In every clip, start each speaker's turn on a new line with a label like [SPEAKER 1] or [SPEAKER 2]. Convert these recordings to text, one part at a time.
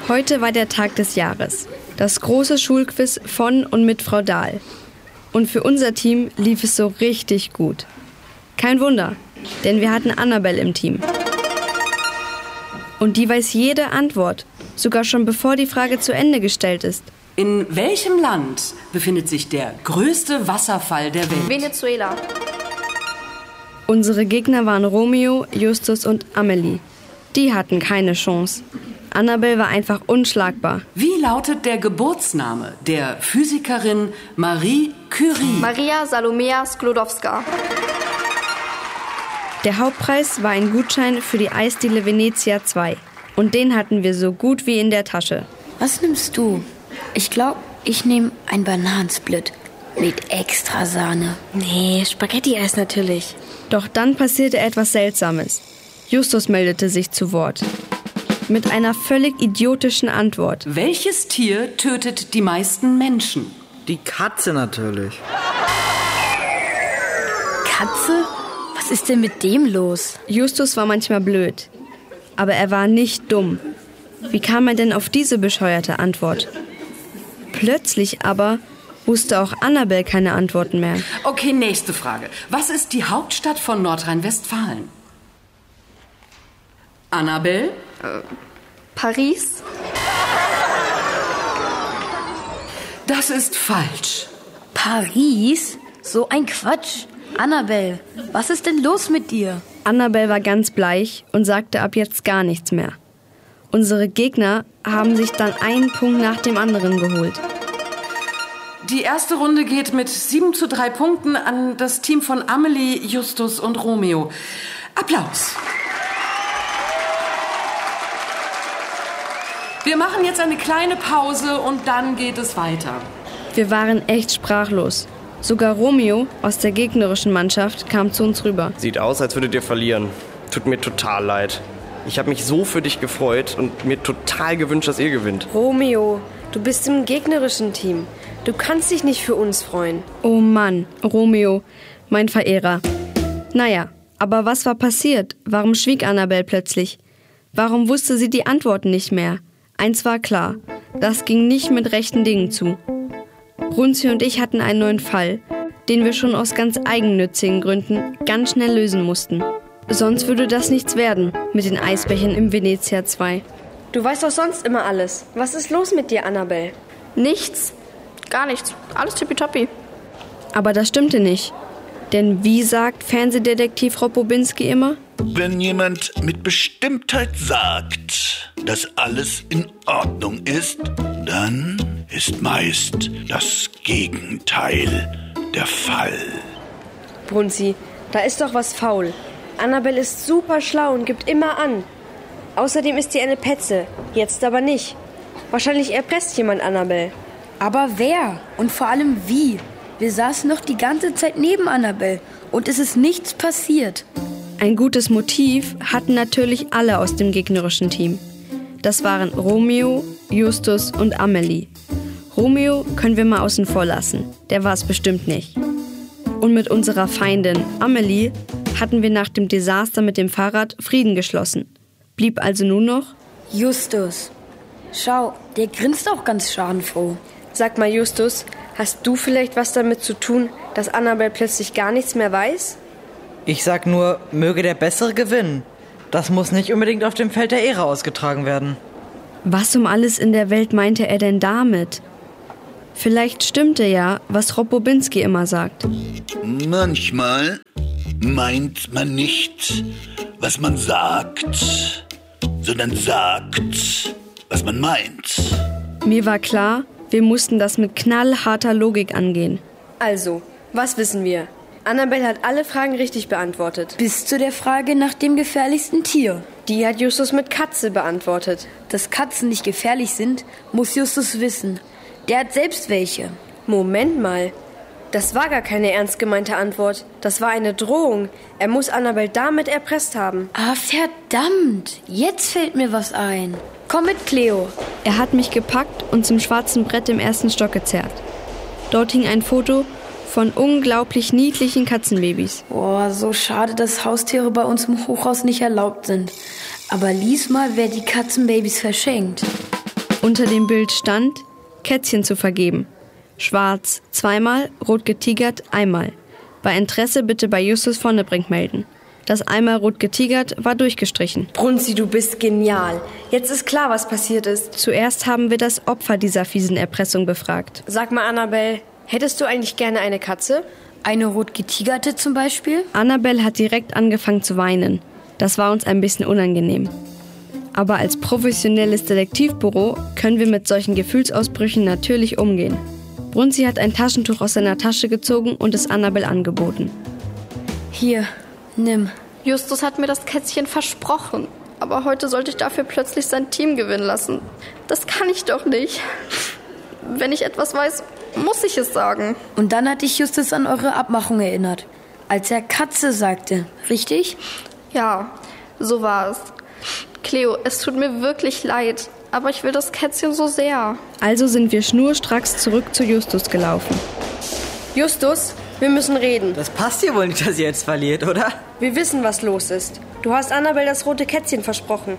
[SPEAKER 1] Heute war der Tag des Jahres. Das große Schulquiz von und mit Frau Dahl. Und für unser Team lief es so richtig gut. Kein Wunder, denn wir hatten Annabelle im Team. Und die weiß jede Antwort, sogar schon bevor die Frage zu Ende gestellt ist.
[SPEAKER 2] In welchem Land befindet sich der größte Wasserfall der Welt?
[SPEAKER 3] Venezuela.
[SPEAKER 1] Unsere Gegner waren Romeo, Justus und Amelie. Die hatten keine Chance. Annabelle war einfach unschlagbar.
[SPEAKER 2] Wie lautet der Geburtsname der Physikerin Marie Curie?
[SPEAKER 3] Maria Salomea Sklodowska.
[SPEAKER 1] Der Hauptpreis war ein Gutschein für die Eisdiele Venezia 2. Und den hatten wir so gut wie in der Tasche.
[SPEAKER 4] Was nimmst du? Ich glaube, ich nehme ein Bananensplit mit extra Sahne.
[SPEAKER 5] Nee, Spaghetti-Eis natürlich.
[SPEAKER 1] Doch dann passierte etwas Seltsames. Justus meldete sich zu Wort. Mit einer völlig idiotischen Antwort.
[SPEAKER 2] Welches Tier tötet die meisten Menschen?
[SPEAKER 6] Die Katze natürlich.
[SPEAKER 4] Katze? Was ist denn mit dem los?
[SPEAKER 1] Justus war manchmal blöd. Aber er war nicht dumm. Wie kam er denn auf diese bescheuerte Antwort? Plötzlich aber wusste auch Annabelle keine Antworten mehr.
[SPEAKER 2] Okay, nächste Frage. Was ist die Hauptstadt von Nordrhein-Westfalen? Annabelle?
[SPEAKER 3] Paris.
[SPEAKER 2] Das ist falsch.
[SPEAKER 4] Paris? So ein Quatsch. Annabelle, was ist denn los mit dir?
[SPEAKER 1] Annabelle war ganz bleich und sagte ab jetzt gar nichts mehr. Unsere Gegner haben sich dann einen Punkt nach dem anderen geholt.
[SPEAKER 2] Die erste Runde geht mit 7:3 Punkten an das Team von Amelie, Justus und Romeo. Applaus. Wir machen jetzt eine kleine Pause und dann geht es weiter.
[SPEAKER 1] Wir waren echt sprachlos. Sogar Romeo aus der gegnerischen Mannschaft kam zu uns rüber.
[SPEAKER 7] Sieht aus, als würdet ihr verlieren. Tut mir total leid. Ich habe mich so für dich gefreut und mir total gewünscht, dass ihr gewinnt.
[SPEAKER 5] Romeo, du bist im gegnerischen Team. Du kannst dich nicht für uns freuen.
[SPEAKER 1] Oh Mann, Romeo, mein Verehrer. Naja, aber was war passiert? Warum schwieg Annabelle plötzlich? Warum wusste sie die Antworten nicht mehr? Eins war klar, das ging nicht mit rechten Dingen zu. Brunzi und ich hatten einen neuen Fall, den wir schon aus ganz eigennützigen Gründen ganz schnell lösen mussten. Sonst würde das nichts werden mit den Eisbechern im Venezia 2.
[SPEAKER 5] Du weißt doch sonst immer alles. Was ist los mit dir, Annabelle?
[SPEAKER 3] Nichts. Gar nichts. Alles tippitoppi.
[SPEAKER 1] Aber das stimmte nicht. Denn wie sagt Fernsehdetektiv Rob Bobinski immer?
[SPEAKER 8] Wenn jemand mit Bestimmtheit sagt, dass alles in Ordnung ist, dann ist meist das Gegenteil der Fall.
[SPEAKER 5] Brunzi, da ist doch was faul. Annabelle ist super schlau und gibt immer an. Außerdem ist sie eine Petze, jetzt aber nicht. Wahrscheinlich erpresst jemand Annabelle.
[SPEAKER 4] Aber wer? Und vor allem wie? Wir saßen noch die ganze Zeit neben Annabelle und es ist nichts passiert.
[SPEAKER 1] Ein gutes Motiv hatten natürlich alle aus dem gegnerischen Team. Das waren Romeo, Justus und Amelie. Romeo können wir mal außen vor lassen, der war es bestimmt nicht. Und mit unserer Feindin Amelie hatten wir nach dem Desaster mit dem Fahrrad Frieden geschlossen. Blieb also nur noch
[SPEAKER 4] Justus. Schau, der grinst auch ganz schadenfroh.
[SPEAKER 5] Sag mal, Justus, hast du vielleicht was damit zu tun, dass Annabelle plötzlich gar nichts mehr weiß?
[SPEAKER 6] Ich sag nur, möge der Bessere gewinnen. Das muss nicht unbedingt auf dem Feld der Ehre ausgetragen werden.
[SPEAKER 1] Was um alles in der Welt meinte er denn damit? Vielleicht stimmte ja, was Rob Bobinski immer sagt.
[SPEAKER 8] Manchmal meint man nicht, was man sagt, sondern sagt, was man meint.
[SPEAKER 1] Mir war klar, wir mussten das mit knallharter Logik angehen.
[SPEAKER 5] Also, was wissen wir? Annabelle hat alle Fragen richtig beantwortet.
[SPEAKER 4] Bis zu der Frage nach dem gefährlichsten Tier.
[SPEAKER 5] Die hat Justus mit Katze beantwortet.
[SPEAKER 4] Dass Katzen nicht gefährlich sind, muss Justus wissen. Der hat selbst welche.
[SPEAKER 5] Moment mal. Das war gar keine ernst gemeinte Antwort. Das war eine Drohung. Er muss Annabelle damit erpresst haben.
[SPEAKER 4] Ah, verdammt. Jetzt fällt mir was ein. Komm mit, Cleo.
[SPEAKER 1] Er hat mich gepackt und zum schwarzen Brett im ersten Stock gezerrt. Dort hing ein Foto von unglaublich niedlichen Katzenbabys.
[SPEAKER 4] Boah, so schade, dass Haustiere bei uns im Hochhaus nicht erlaubt sind. Aber lies mal, wer die Katzenbabys verschenkt.
[SPEAKER 1] Unter dem Bild stand, Kätzchen zu vergeben. Schwarz 2-mal, rot getigert 1-mal. Bei Interesse bitte bei Justus Vonnebrink melden. Das einmal rot getigert war durchgestrichen.
[SPEAKER 5] Brunzi, du bist genial. Jetzt ist klar, was passiert ist.
[SPEAKER 1] Zuerst haben wir das Opfer dieser fiesen Erpressung befragt.
[SPEAKER 5] Sag mal, Annabelle, hättest du eigentlich gerne eine Katze?
[SPEAKER 4] Eine rot getigerte zum Beispiel?
[SPEAKER 1] Annabelle hat direkt angefangen zu weinen. Das war uns ein bisschen unangenehm. Aber als professionelles Detektivbüro können wir mit solchen Gefühlsausbrüchen natürlich umgehen. Brunzi hat ein Taschentuch aus seiner Tasche gezogen und es Annabelle angeboten.
[SPEAKER 4] Hier, nimm.
[SPEAKER 3] Justus hat mir das Kätzchen versprochen. Aber heute sollte ich dafür plötzlich sein Team gewinnen lassen. Das kann ich doch nicht. Wenn ich etwas weiß, muss ich es sagen.
[SPEAKER 4] Und dann hat dich Justus an eure Abmachung erinnert. Als er Katze sagte, richtig?
[SPEAKER 3] Ja, so war es. Cleo, es tut mir wirklich leid, aber ich will das Kätzchen so sehr.
[SPEAKER 1] Also sind wir schnurstracks zurück zu Justus gelaufen.
[SPEAKER 5] Justus, wir müssen reden.
[SPEAKER 6] Das passt dir wohl nicht, dass ihr jetzt verliert, oder?
[SPEAKER 5] Wir wissen, was los ist. Du hast Annabelle das rote Kätzchen versprochen.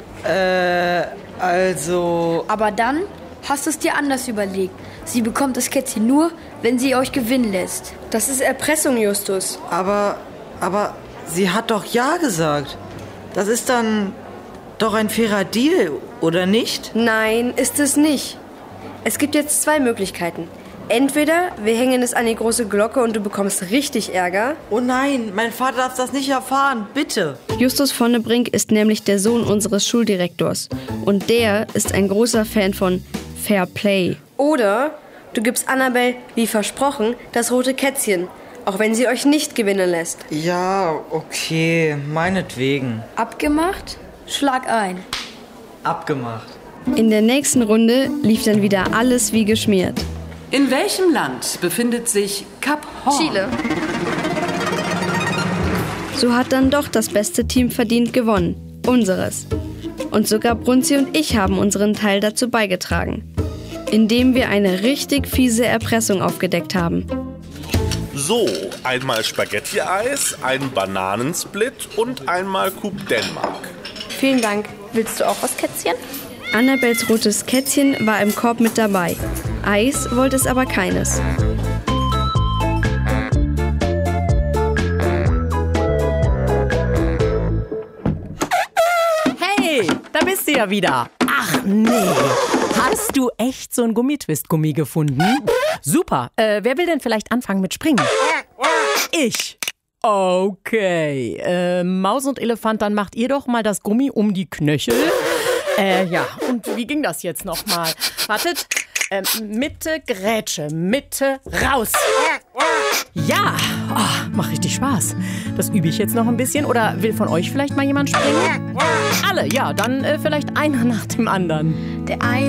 [SPEAKER 6] Also...
[SPEAKER 4] Aber dann hast du es dir anders überlegt. Sie bekommt das Kätzchen nur, wenn sie euch gewinnen lässt.
[SPEAKER 5] Das ist Erpressung, Justus.
[SPEAKER 6] Aber sie hat doch ja gesagt. Das ist dann doch ein fairer Deal, oder nicht?
[SPEAKER 5] Nein, ist es nicht. Es gibt jetzt 2 Möglichkeiten. Entweder wir hängen es an die große Glocke und du bekommst richtig Ärger.
[SPEAKER 6] Oh nein, mein Vater darf das nicht erfahren, bitte.
[SPEAKER 1] Justus Vonnebrink ist nämlich der Sohn unseres Schuldirektors. Und der ist ein großer Fan von Fair Play.
[SPEAKER 5] Oder du gibst Annabelle, wie versprochen, das rote Kätzchen. Auch wenn sie euch nicht gewinnen lässt.
[SPEAKER 6] Ja, okay, meinetwegen.
[SPEAKER 4] Abgemacht? Schlag ein.
[SPEAKER 6] Abgemacht.
[SPEAKER 1] In der nächsten Runde lief dann wieder alles wie geschmiert.
[SPEAKER 2] In welchem Land befindet sich Kap Horn?
[SPEAKER 3] Chile.
[SPEAKER 1] So hat dann doch das beste Team verdient gewonnen. Unseres. Und sogar Brunzi und ich haben unseren Teil dazu beigetragen. Indem wir eine richtig fiese Erpressung aufgedeckt haben.
[SPEAKER 9] So, einmal Spaghetti-Eis, ein Bananensplit und einmal Coupe Denmark.
[SPEAKER 3] Vielen Dank. Willst du auch was, Kätzchen?
[SPEAKER 1] Annabelles rotes Kätzchen war im Korb mit dabei. Eis wollte es aber keines.
[SPEAKER 10] Hey, da bist du ja wieder. Ach nee, hast du echt so ein Gummitwist-Gummi gefunden? Super, wer will denn vielleicht anfangen mit Springen? Ich. Okay, Maus und Elefant, dann macht ihr doch mal das Gummi um die Knöchel. Ja, und wie ging das jetzt nochmal? Wartet, Mitte, Grätsche, Mitte, raus. Ja, macht richtig Spaß. Das übe ich jetzt noch ein bisschen. Oder will von euch vielleicht mal jemand springen? Alle, ja, dann vielleicht einer nach dem anderen.
[SPEAKER 3] Der eine